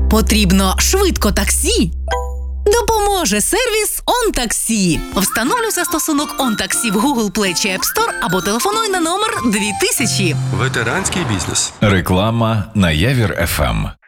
Потрібно швидко таксі? Допоможе сервіс OnTaxi. Встановлюй застосунок OnTaxi в Google Play чи App Store або телефонуй на номер 2000. Ветеранський бізнес. Реклама на Явір ФМ.